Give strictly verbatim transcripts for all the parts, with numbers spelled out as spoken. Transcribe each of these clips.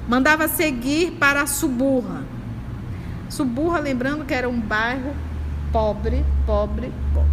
mandava seguir para a Suburra. Suburra, lembrando que era um bairro pobre, pobre, pobre.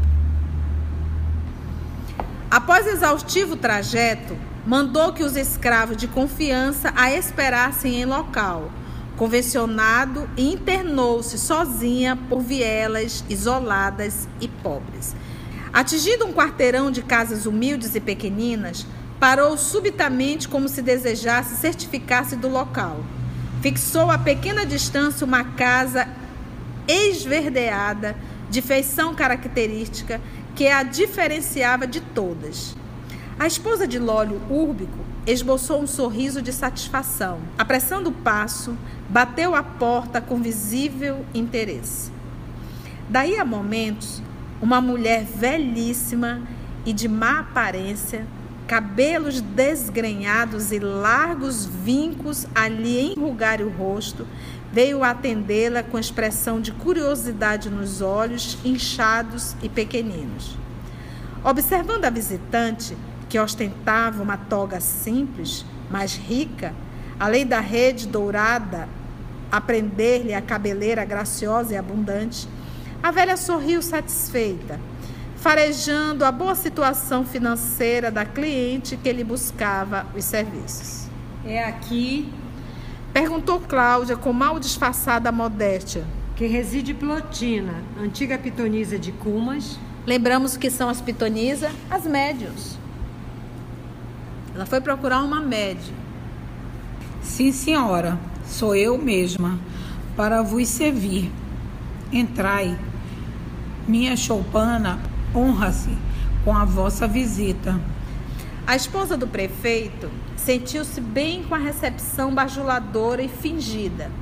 Após exaustivo trajeto, mandou que os escravos de confiança a esperassem em local convencionado e internou-se sozinha por vielas isoladas e pobres. Atingindo um quarteirão de casas humildes e pequeninas, parou subitamente como se desejasse certificar-se do local. Fixou a pequena distância uma casa esverdeada, de feição característica, que a diferenciava de todas. A esposa de Lólio Úrbico esboçou um sorriso de satisfação. Apressando o passo, bateu à porta com visível interesse. Daí a momentos, uma mulher velhíssima e de má aparência, cabelos desgrenhados e largos vincos a lhe enrugar o rosto, veio atendê-la com expressão de curiosidade nos olhos, inchados e pequeninos. Observando a visitante, que ostentava uma toga simples, mas rica, além da rede dourada a prender-lhe a cabeleira graciosa e abundante, a velha sorriu satisfeita, farejando a boa situação financeira da cliente que lhe buscava os serviços. É aqui, perguntou Cláudia com mal disfarçada modéstia, que reside Plotina, antiga pitonisa de Cumas. Lembramos o que são as pitonisas? As médiuns. Ela foi procurar uma médium. Sim, senhora, sou eu mesma, para vos servir. Entrai. Minha choupana honra-se com a vossa visita. A esposa do prefeito sentiu-se bem com a recepção bajuladora e fingida.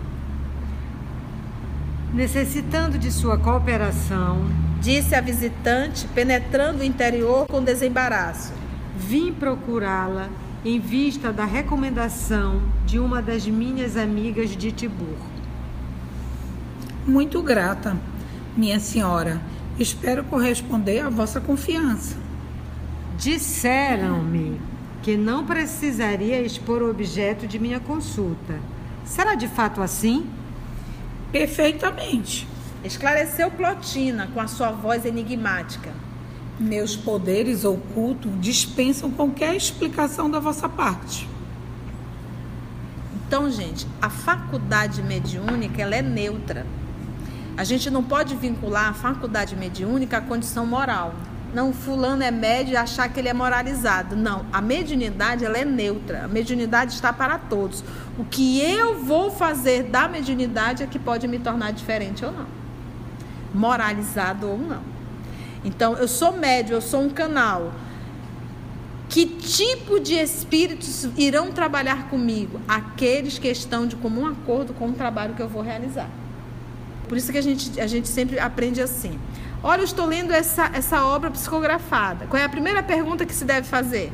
Necessitando de sua cooperação, disse a visitante, penetrando o interior com desembaraço. Vim procurá-la em vista da recomendação de uma das minhas amigas de Tibur. Muito grata, minha senhora. Espero corresponder à vossa confiança. Disseram-me que não precisaria expor o objeto de minha consulta. Será de fato assim? Perfeitamente. Esclareceu Plotina com a sua voz enigmática. Meus poderes ocultos dispensam qualquer explicação da vossa parte. Então, gente, a faculdade mediúnica, ela é neutra. A gente não pode vincular a faculdade mediúnica à condição moral. Não, fulano é médio e achar que ele é moralizado. Não, a mediunidade, ela é neutra. A mediunidade está para todos. O que eu vou fazer da mediunidade é que pode me tornar diferente ou não. Moralizado ou não. Então, eu sou médium, eu sou um canal. Que tipo de espíritos irão trabalhar comigo? Aqueles que estão de comum acordo com o trabalho que eu vou realizar. Por isso que a gente, a gente sempre aprende assim. Olha, eu estou lendo essa, essa obra psicografada. Qual é a primeira pergunta que se deve fazer?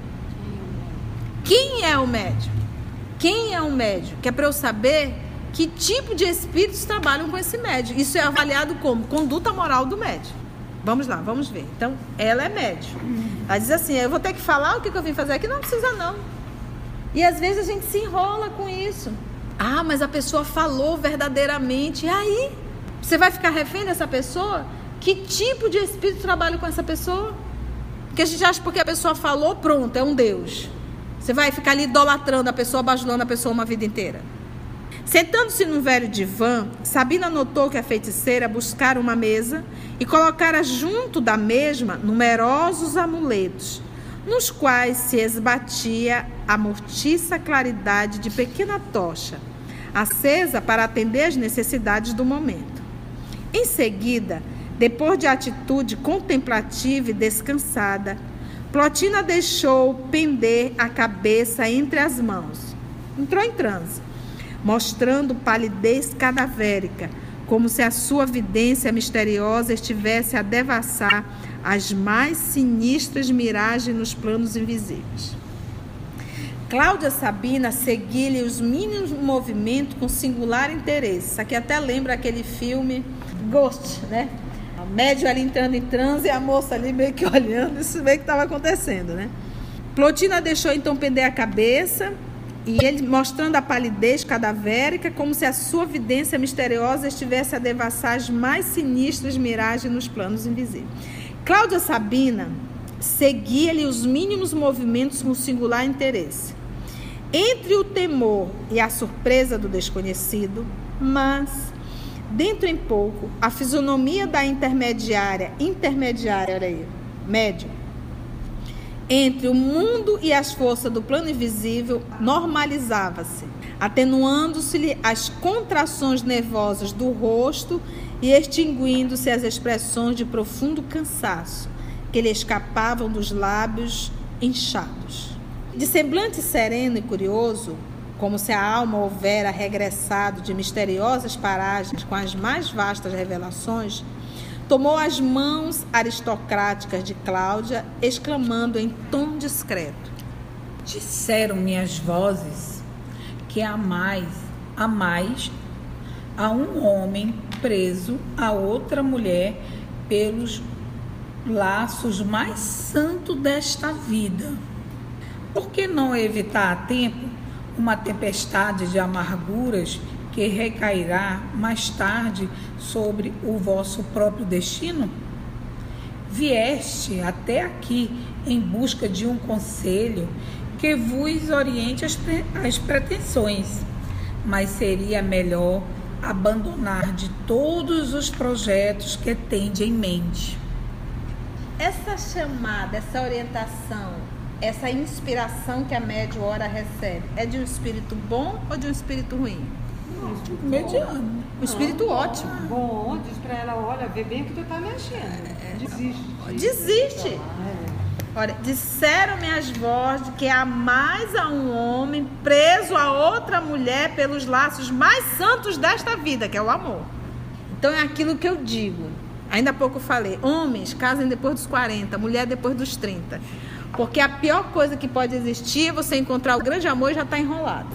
Quem é o médium? Quem é um médium? Que é para eu saber que tipo de espíritos trabalham com esse médium. Isso é avaliado como conduta moral do médium. Vamos lá, vamos ver. Então, ela é médium. Ela diz assim, eu vou ter que falar o que eu vim fazer aqui? Não precisa não. E às vezes a gente se enrola com isso. Ah, mas a pessoa falou verdadeiramente. E aí? Você vai ficar refém dessa pessoa? Que tipo de espírito trabalha com essa pessoa? Porque a gente acha que porque a pessoa falou, pronto, é um Deus. Você vai ficar ali idolatrando a pessoa, bajulando a pessoa uma vida inteira. Sentando-se num velho divã, Sabina notou que a feiticeira buscara uma mesa e colocara junto da mesma numerosos amuletos, nos quais se esbatia a mortiça claridade de pequena tocha, acesa para atender às necessidades do momento. Em seguida, depois de atitude contemplativa e descansada, Plotina deixou pender a cabeça entre as mãos. Entrou em transe, mostrando palidez cadavérica, como se a sua vidência misteriosa estivesse a devassar as mais sinistras miragens nos planos invisíveis. Cláudia Sabina seguia-lhe os mínimos movimentos com singular interesse. Isso aqui até lembra aquele filme Ghost, né? A médium ali entrando em transe e a moça ali meio que olhando, isso meio que estava acontecendo, né? Plotina deixou então pender a cabeça E ele mostrando a palidez cadavérica, como se a sua vidência misteriosa estivesse a devassar as mais sinistras miragens nos planos invisíveis. Cláudia Sabina seguia-lhe os mínimos movimentos com singular interesse. Entre o temor e a surpresa do desconhecido, mas, dentro em pouco, a fisionomia da intermediária, intermediária, olha aí, médium, entre o mundo e as forças do plano invisível, normalizava-se, atenuando-se-lhe as contrações nervosas do rosto e extinguindo-se as expressões de profundo cansaço que lhe escapavam dos lábios inchados. De semblante sereno e curioso, como se a alma houvera regressado de misteriosas paragens com as mais vastas revelações, tomou as mãos aristocráticas de Cláudia, exclamando em tom discreto: disseram-me as vozes que amais, amais a um homem preso a outra mulher pelos laços mais santos desta vida. Por que não evitar a tempo uma tempestade de amarguras que recairá mais tarde sobre o vosso próprio destino? Vieste até aqui em busca de um conselho que vos oriente as, pre- as pretensões, mas seria melhor abandonar de todos os projetos que tende em mente. Essa chamada, essa orientação, essa inspiração que a médium ora recebe, é de um espírito bom ou de um espírito ruim? Mediano. Um espírito ótimo. Bom, diz pra ela, olha, vê bem o que tu tá mexendo. Desiste. Desiste. É. Olha, disseram-me as vozes que amais a um homem preso a outra mulher pelos laços mais santos desta vida, que é o amor. Então é aquilo que eu digo. Ainda há pouco eu falei, homens casem depois dos quarenta, mulher depois dos trinta. Porque a pior coisa que pode existir é você encontrar o grande amor e já está enrolado.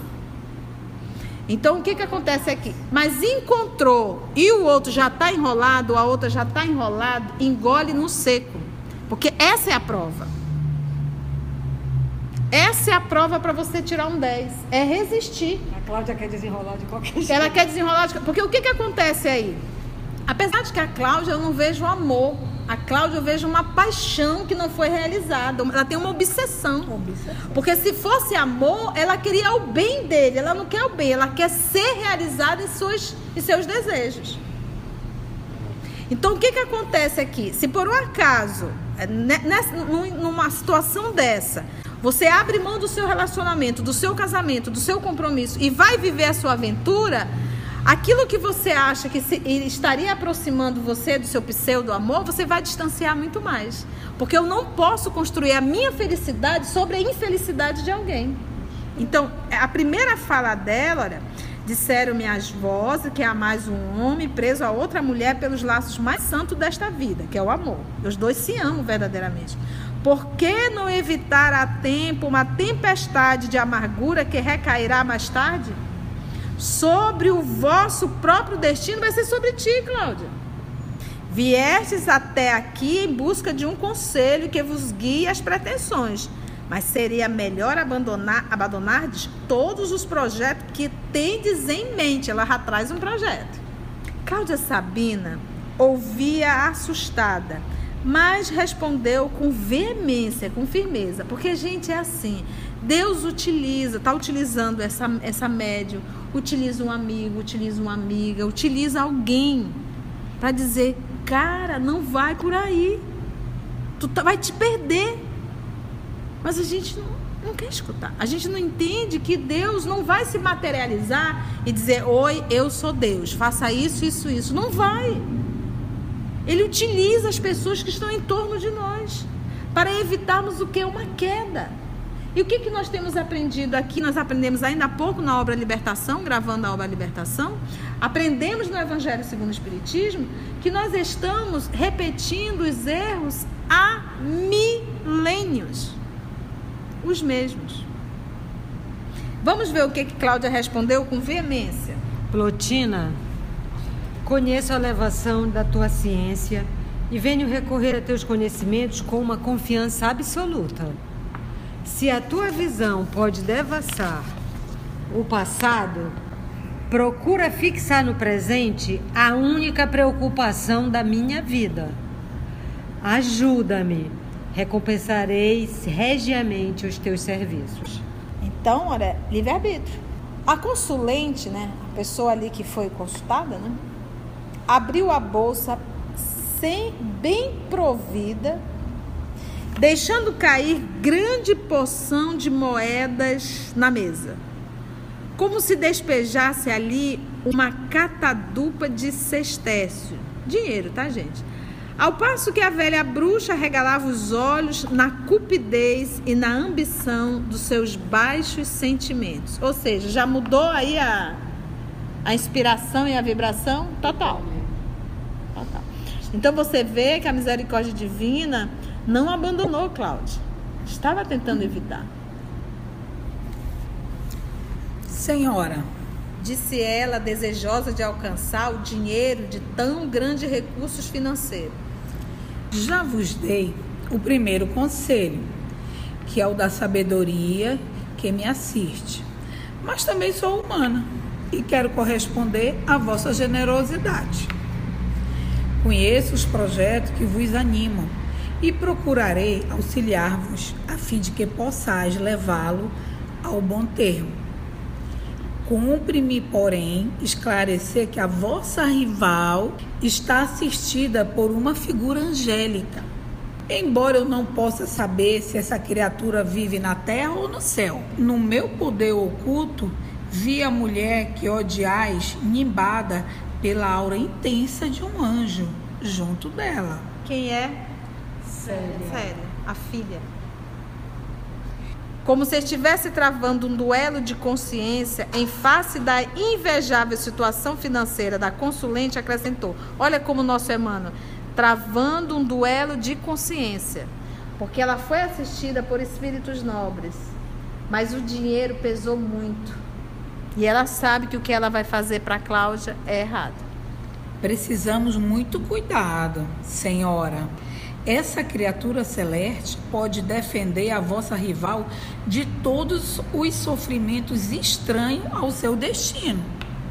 Então o que, que acontece aqui? Mas encontrou e o outro já está enrolado, a outra já está enrolado, engole no seco. Porque essa é a prova. Essa é a prova para você tirar um dez. É resistir. A Cláudia quer desenrolar de qualquer jeito. Ela quer desenrolar de... Porque o que, que acontece aí? Apesar de que a Cláudia, eu não vejo amor. A Cláudia, eu vejo uma paixão que não foi realizada. Ela tem uma obsessão. obsessão. Porque se fosse amor, ela queria o bem dele. Ela não quer o bem, ela quer ser realizada em, suas, em seus desejos. Então, o que, que acontece aqui? Se por um acaso, nessa, numa situação dessa, você abre mão do seu relacionamento, do seu casamento, do seu compromisso e vai viver a sua aventura, aquilo que você acha que se, estaria aproximando você do seu pseudo-amor, você vai distanciar muito mais. Porque eu não posso construir a minha felicidade sobre a infelicidade de alguém. Então, a primeira fala dela, olha, disseram-me as vozes que há mais um homem preso a outra mulher pelos laços mais santos desta vida, que é o amor. Os dois se amam verdadeiramente. Por que não evitar a tempo uma tempestade de amargura que recairá mais tarde? Sobre o vosso próprio destino, vai ser sobre ti, Cláudia. Viestes até aqui em busca de um conselho que vos guie as pretensões, mas seria melhor abandonar, abandonar todos os projetos que tendes em mente. Ela já traz um projeto. Cláudia Sabina ouvia assustada, mas respondeu com veemência, com firmeza, porque, gente, é assim, Deus utiliza, está utilizando essa, essa médium, utiliza um amigo, utiliza uma amiga, utiliza alguém para dizer, cara, não vai por aí, tu tá, vai te perder. Mas a gente não, não quer escutar, a gente não entende que Deus não vai se materializar e dizer, oi, eu sou Deus, faça isso, isso, isso, não vai. Ele utiliza as pessoas que estão em torno de nós para evitarmos o que? Uma queda. E o que, que nós temos aprendido aqui? Nós aprendemos ainda há pouco na obra Libertação, gravando a obra Libertação, aprendemos no Evangelho segundo o Espiritismo que nós estamos repetindo os erros há milênios, os mesmos. Vamos ver o que, que Cláudia respondeu com veemência. Plotina, conheço a elevação da tua ciência e venho recorrer a teus conhecimentos com uma confiança absoluta. Se a tua visão pode devassar o passado, procura fixar no presente a única preocupação da minha vida. Ajuda-me, recompensarei regiamente os teus serviços. Então, olha, livre-arbítrio. A consulente, né, a pessoa ali que foi consultada, né, abriu a bolsa sem, bem provida, deixando cair grande porção de moedas na mesa, como se despejasse ali uma catadupa de sestércio. Dinheiro, tá, gente? Ao passo que a velha bruxa regalava os olhos na cupidez e na ambição dos seus baixos sentimentos. Ou seja, já mudou aí a, a inspiração e a vibração total. Total. Então você vê que a misericórdia divina não abandonou Cláudia. Estava tentando evitar. Senhora, disse ela, desejosa de alcançar o dinheiro de tão grandes recursos financeiros. Já vos dei o primeiro conselho, que é o da sabedoria que me assiste. Mas também sou humana e quero corresponder à vossa generosidade. Conheço os projetos que vos animam e procurarei auxiliar-vos a fim de que possais levá-lo ao bom termo. Cumpre-me, porém, esclarecer que a vossa rival está assistida por uma figura angélica. Embora eu não possa saber se essa criatura vive na terra ou no céu, no meu poder oculto, vi a mulher que odiais nimbada pela aura intensa de um anjo junto dela. Quem é? Célia. Célia, a filha. Como se estivesse travando um duelo de consciência em face da invejável situação financeira da consulente, acrescentou: olha como nosso Emmanuel, travando um duelo de consciência, porque ela foi assistida por espíritos nobres, mas o dinheiro pesou muito, e ela sabe que o que ela vai fazer para Cláudia é errado. Precisamos muito cuidado, senhora. Essa criatura celeste pode defender a vossa rival de todos os sofrimentos estranhos ao seu destino.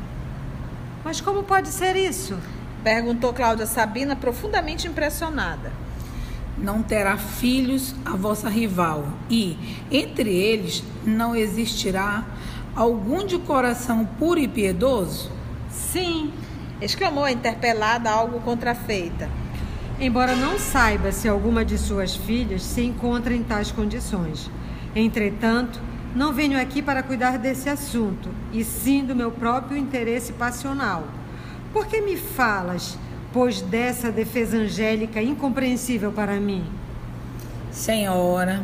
Mas como pode ser isso? Perguntou Cláudia Sabina, profundamente impressionada. Não terá filhos a vossa rival e, entre eles, não existirá algum de coração puro e piedoso? Sim, exclamou a interpelada, algo contrafeita. Embora não saiba se alguma de suas filhas se encontra em tais condições. Entretanto, não venho aqui para cuidar desse assunto, e sim do meu próprio interesse passional. Por que me falas, pois, dessa defesa angélica incompreensível para mim? Senhora,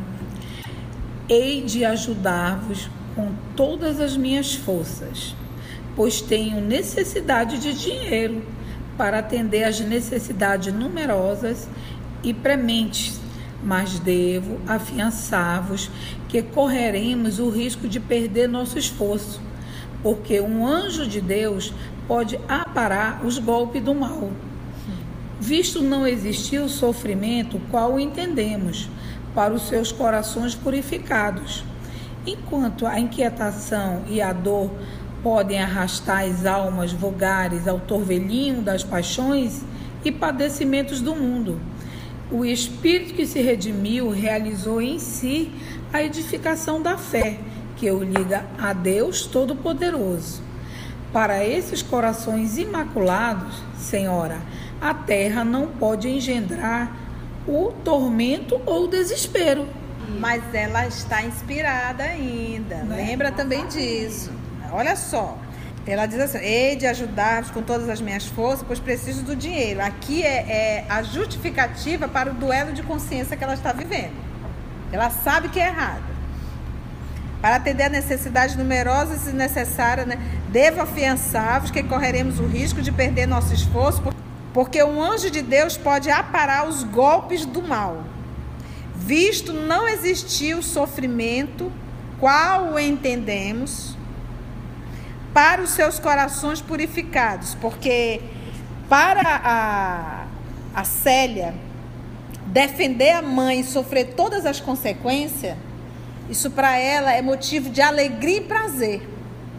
hei de ajudar-vos com todas as minhas forças, pois tenho necessidade de dinheiro para atender às necessidades numerosas e prementes, mas devo afiançar-vos que correremos o risco de perder nosso esforço, porque um anjo de Deus pode aparar os golpes do mal. Visto não existir o sofrimento qual o entendemos, para os seus corações purificados, enquanto a inquietação e a dor podem arrastar as almas vulgares ao torvelinho das paixões e padecimentos do mundo. O Espírito que se redimiu realizou em si a edificação da fé, que o liga a Deus Todo-Poderoso. Para esses corações imaculados, Senhora, a terra não pode engendrar o tormento ou o desespero. Mas ela está inspirada ainda, né? Lembra também disso. Olha só, ela diz assim: hei de ajudar-vos com todas as minhas forças, pois preciso do dinheiro. Aqui é, é a justificativa para o duelo de consciência que ela está vivendo. Ela sabe que é errado. Para atender a necessidades numerosas e necessárias, né, devo afiançar-vos que correremos o risco de perder nosso esforço, porque um anjo de Deus pode aparar os golpes do mal. Visto não existir o sofrimento, qual o entendemos, para os seus corações purificados, porque para a, a Célia defender a mãe e sofrer todas as consequências, isso para ela é motivo de alegria e prazer.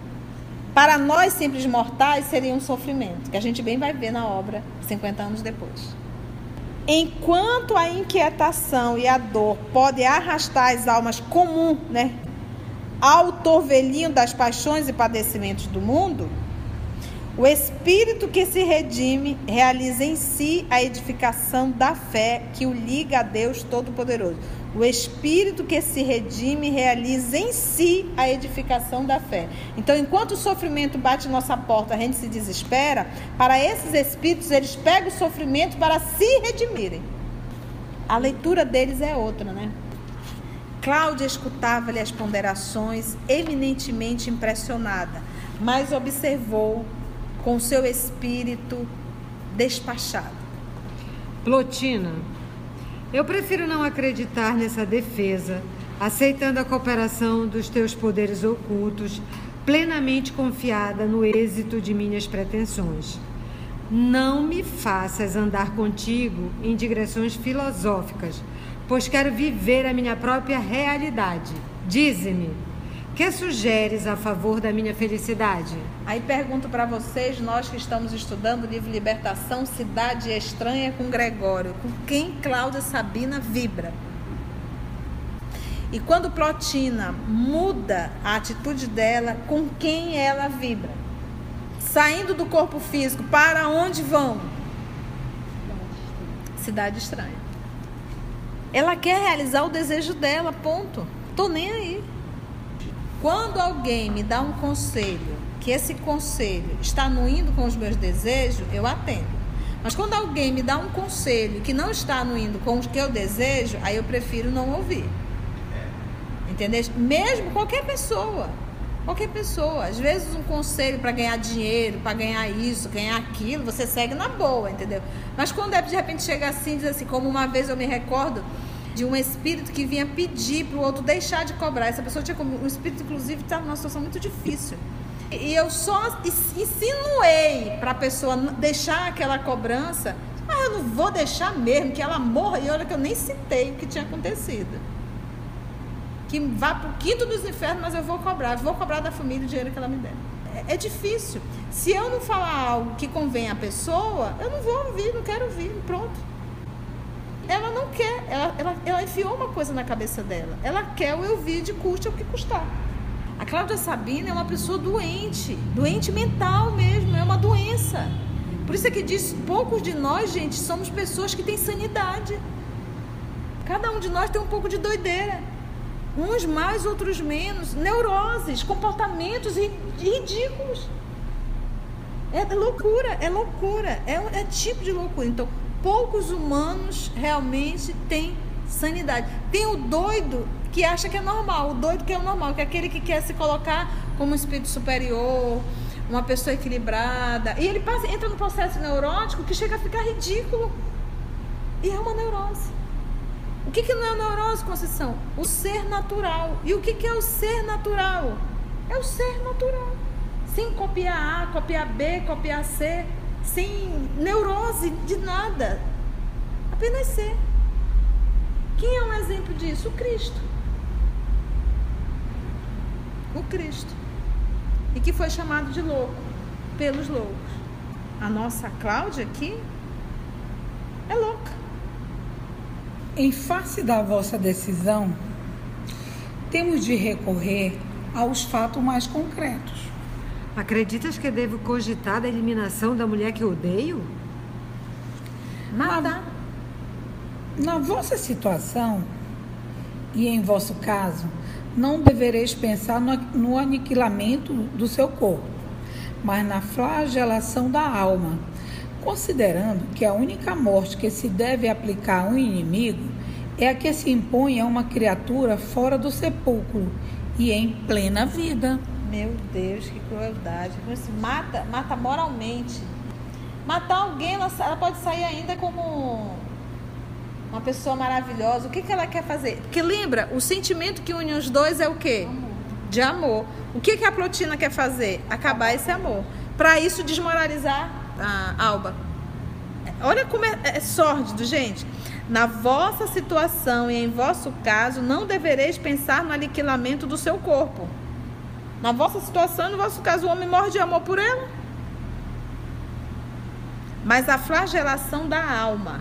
para nós simples mortais seria um sofrimento, que a gente bem vai ver na obra cinquenta anos depois. Enquanto a inquietação e a dor podem arrastar as almas comuns, né, ao torvelinho das paixões e padecimentos do mundo, o Espírito que se redime realiza em si a edificação da fé que o liga a Deus Todo-Poderoso. O Espírito que se redime realiza em si a edificação da fé. Então, enquanto o sofrimento bate em nossa porta, a gente se desespera, para esses Espíritos, eles pegam o sofrimento para se redimirem. A leitura deles é outra, né? Cláudia escutava-lhe as ponderações, eminentemente impressionada, mas observou com seu espírito despachado. Plotina, eu prefiro não acreditar nessa defesa, aceitando a cooperação dos teus poderes ocultos, plenamente confiada no êxito de minhas pretensões. Não me faças andar contigo em digressões filosóficas, pois quero viver a minha própria realidade. Dize-me, que sugeres a favor da minha felicidade? Aí pergunto para vocês, nós que estamos estudando o livro Libertação, Cidade Estranha com Gregório, com quem Cláudia Sabina vibra? E quando Plotina muda a atitude dela, com quem ela vibra? Saindo do corpo físico, para onde vão? Cidade Estranha. Ela quer realizar o desejo dela, ponto. Tô nem aí. Quando alguém me dá um conselho, que esse conselho está anuindo com os meus desejos, eu atendo. Mas quando alguém me dá um conselho que não está anuindo com o que eu desejo, aí eu prefiro não ouvir. Entendeu? Mesmo qualquer pessoa. Qualquer pessoa. Às vezes um conselho para ganhar dinheiro, para ganhar isso, ganhar aquilo, você segue na boa, entendeu? Mas quando é, de repente chega assim, diz assim, como uma vez eu me recordo de um espírito que vinha pedir para o outro deixar de cobrar. Essa pessoa tinha como... O espírito, inclusive, está numa situação muito difícil. E eu só insinuei para a pessoa deixar aquela cobrança. Ah, eu não vou deixar mesmo, que ela morra. E olha que eu nem citei o que tinha acontecido. Que vá para o quinto dos infernos, mas eu vou cobrar. Eu vou cobrar da família o dinheiro que ela me der. É, é difícil. Se eu não falar algo que convém à pessoa, eu não vou ouvir, não quero ouvir, pronto. Ela não quer, ela, ela, ela enfiou uma coisa na cabeça dela. Ela quer o eu vi de custe o que custar. A Cláudia Sabina é uma pessoa doente, doente mental mesmo, é uma doença. Por isso é que diz, poucos de nós, gente, somos pessoas que têm sanidade. Cada um de nós tem um pouco de doideira. Uns mais, outros menos. Neuroses, comportamentos ridículos. É loucura, é loucura, é, é tipo de loucura. Então, poucos humanos realmente têm sanidade. Tem o doido que acha que é normal, o doido que é o normal, que é aquele que quer se colocar como um espírito superior, uma pessoa equilibrada. E ele passa, entra no processo neurótico que chega a ficar ridículo. E é uma neurose. O que, que não é neurose, Conceição? O ser natural. E o que, que é o ser natural? É o ser natural. Sem copiar A, copiar B, copiar C, sem neurose de nada. Apenas ser. Quem é um exemplo disso? O Cristo. O Cristo. E que foi chamado de louco pelos loucos. A nossa Cláudia aqui é louca. Em face da vossa decisão, temos de recorrer aos fatos mais concretos. Acreditas que devo cogitar da eliminação da mulher que odeio? Nada. Na, na vossa situação, e em vosso caso, não devereis pensar no, no aniquilamento do seu corpo, mas na flagelação da alma, considerando que a única morte que se deve aplicar a um inimigo é a que se impõe a uma criatura fora do sepulcro e em plena vida. Meu Deus, que crueldade. Mata, mata moralmente. Matar alguém, ela, ela pode sair ainda como uma pessoa maravilhosa. O que, que ela quer fazer? Porque lembra, o sentimento que une os dois é o quê? Amor. De amor. O que, que a Plotina quer fazer? Acabar esse amor. Para isso, desmoralizar a Alba. Olha como é, é sórdido, gente. Na vossa situação e em vosso caso, não devereis pensar no aniquilamento do seu corpo. Na vossa situação, no vosso caso, o homem morre de amor por ela. Mas a flagelação da alma,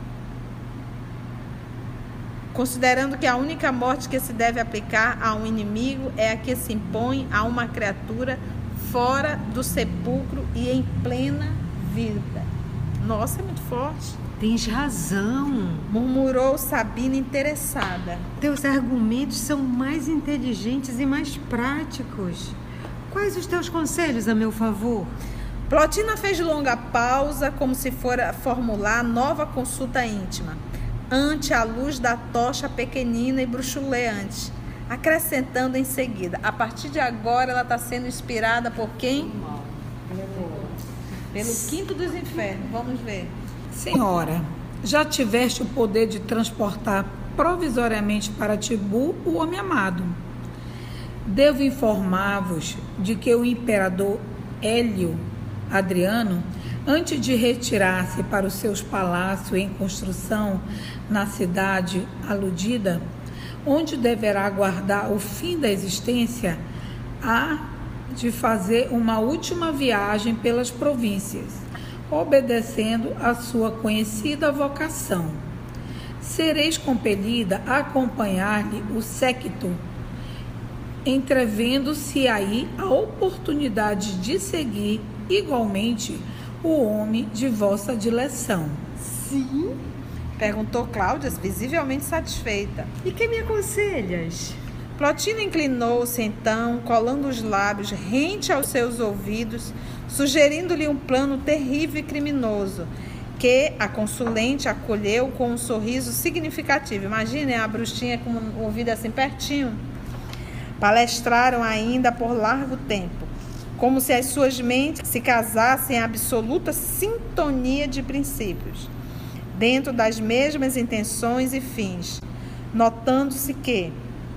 considerando que a única morte que se deve aplicar a um inimigo é a que se impõe a uma criatura fora do sepulcro e em plena vida. Nossa, é muito forte. Tens razão. Murmurou Sabina interessada. Teus argumentos são mais inteligentes e mais práticos. Quais os teus conselhos a meu favor? Plotina fez longa pausa, como se fora formular nova consulta íntima, ante a luz da tocha pequenina e bruxuleante, acrescentando em seguida: a partir de agora ela está sendo inspirada por quem? Pelo quinto dos infernos. Vamos ver. Senhora, já tiveste o poder de transportar provisoriamente para Tibu o homem amado. Devo informar-vos de que o imperador Hélio Adriano, antes de retirar-se para os seus palácios em construção na cidade aludida, onde deverá aguardar o fim da existência, há de fazer uma última viagem pelas províncias, obedecendo a sua conhecida vocação. Sereis compelida a acompanhar-lhe o séquito, entrevendo-se aí a oportunidade de seguir igualmente o homem de vossa dileção. Sim? Perguntou Cláudia, visivelmente satisfeita. E que me aconselhas? Plotina inclinou-se então, colando os lábios rente aos seus ouvidos, sugerindo-lhe um plano terrível e criminoso, que a consulente acolheu com um sorriso significativo. Imaginem a bruxinha com o ouvido assim pertinho. Palestraram ainda por largo tempo, como se as suas mentes se casassem em absoluta sintonia de princípios, dentro das mesmas intenções e fins, notando-se que,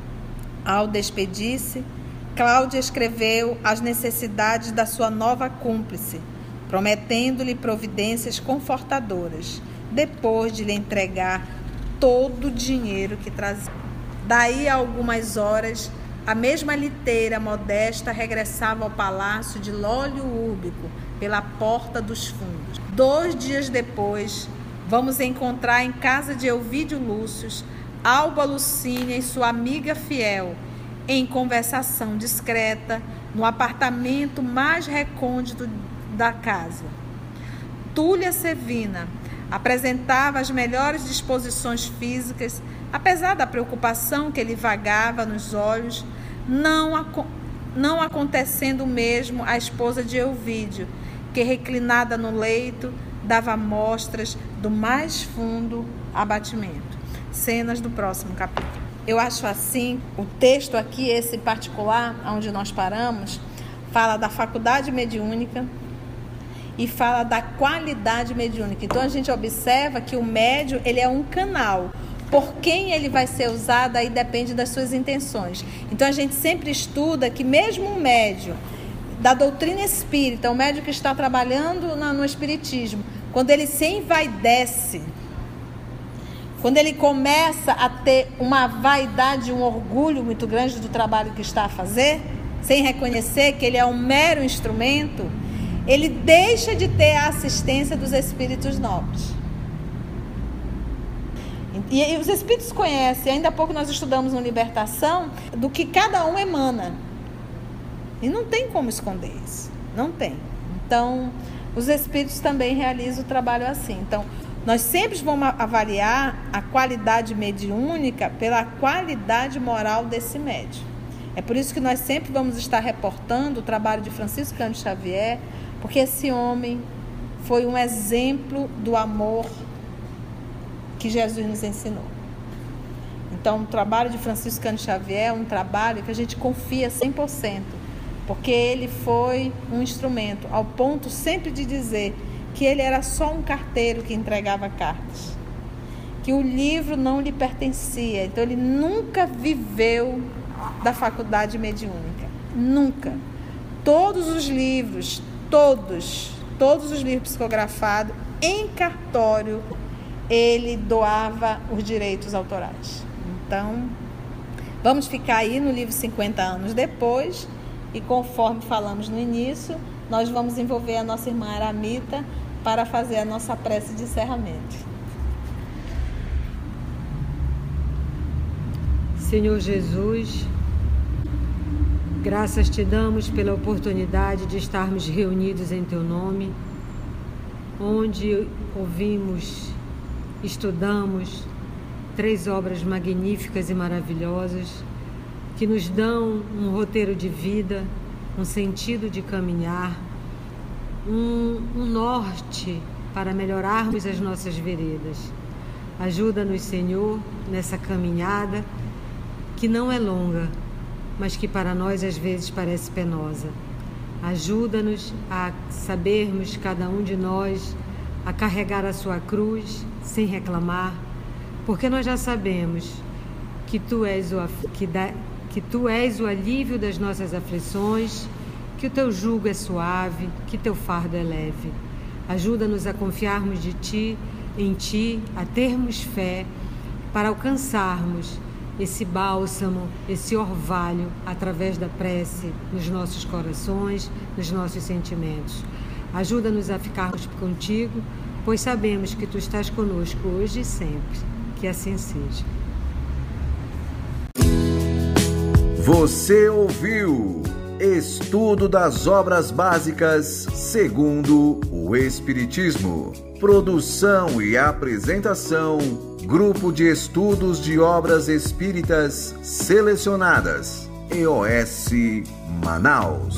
ao despedir-se, Cláudia escreveu as necessidades da sua nova cúmplice, prometendo-lhe providências confortadoras, depois de lhe entregar todo o dinheiro que trazia. Daí a algumas horas, a mesma liteira modesta regressava ao palácio de Lólio Úrbico, pela porta dos fundos. Dois dias depois, vamos encontrar em casa de Elvídio Lúcio Alba Lucínia e sua amiga fiel, em conversação discreta, no apartamento mais recôndito da casa. Túlia Sevina apresentava as melhores disposições físicas, apesar da preocupação que lhe vagava nos olhos, não, aco- não acontecendo o mesmo à esposa de Elvídio, que, reclinada no leito, dava mostras do mais fundo abatimento. Cenas do próximo capítulo. Eu acho assim, o texto aqui, esse particular, onde nós paramos, fala da faculdade mediúnica e fala da qualidade mediúnica. Então a gente observa que o médium, ele é um canal. Por quem ele vai ser usado aí depende das suas intenções. Então a gente sempre estuda que mesmo um médium da doutrina espírita, o médium que está trabalhando no, no espiritismo, quando ele se envaidece, quando ele começa a ter uma vaidade, um orgulho muito grande do trabalho que está a fazer, sem reconhecer que ele é um mero instrumento, ele deixa de ter a assistência dos espíritos nobres. E, e os espíritos conhecem, ainda há pouco nós estudamos no Libertação, do que cada um emana. E não tem como esconder isso, não tem. Então, os espíritos também realizam o trabalho assim. Então, nós sempre vamos avaliar a qualidade mediúnica pela qualidade moral desse médium. É por isso que nós sempre vamos estar reportando o trabalho de Francisco Cândido Xavier, porque esse homem foi um exemplo do amor que Jesus nos ensinou. Então, o trabalho de Francisco Cândido Xavier é um trabalho que a gente confia cem por cento, porque ele foi um instrumento, ao ponto sempre de dizer que ele era só um carteiro que entregava cartas, que o livro não lhe pertencia. Então ele nunca viveu da faculdade mediúnica, nunca. Todos os livros, todos, todos os livros psicografados em cartório, ele doava os direitos autorais. Então, vamos ficar aí no livro cinquenta anos depois e conforme falamos no início, nós vamos envolver a nossa irmã Aramita para fazer a nossa prece de encerramento. Senhor Jesus, graças te damos pela oportunidade de estarmos reunidos em teu nome, onde ouvimos, estudamos três obras magníficas e maravilhosas que nos dão um roteiro de vida, um sentido de caminhar, um, um norte para melhorarmos as nossas veredas. Ajuda-nos, Senhor, nessa caminhada que não é longa, mas que para nós às vezes parece penosa. Ajuda-nos a sabermos, cada um de nós, a carregar a sua cruz sem reclamar, porque nós já sabemos que tu és o, que, dá, que tu és o alívio das nossas aflições, que o teu jugo é suave, que teu fardo é leve. Ajuda-nos a confiarmos de ti, em ti, a termos fé para alcançarmos esse bálsamo, esse orvalho através da prece nos nossos corações, nos nossos sentimentos. Ajuda-nos a ficarmos contigo, pois sabemos que tu estás conosco hoje e sempre. Que assim seja. Você ouviu Estudo das Obras Básicas segundo o Espiritismo. Produção e apresentação: Grupo de Estudos de Obras Espíritas Selecionadas, E O S Manaus.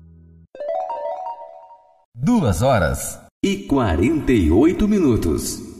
Duas horas e quarenta e oito minutos.